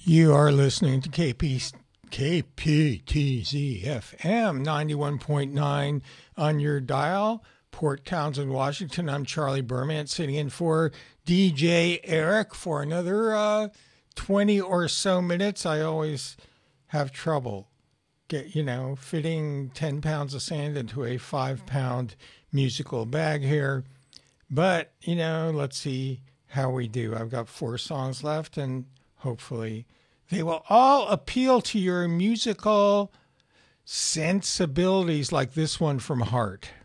You are listening to KPTZ FM 91.9 on your dial, Port Townsend, Washington. I'm Charlie Berman, sitting in for DJ Eric for another 20 or so minutes. I always have trouble fitting 10 pounds of sand into a 5-pound musical bag here. But, let's see how we do. I've got 4 songs left, and hopefully they will all appeal to your musical sensibilities, like this one from Heart.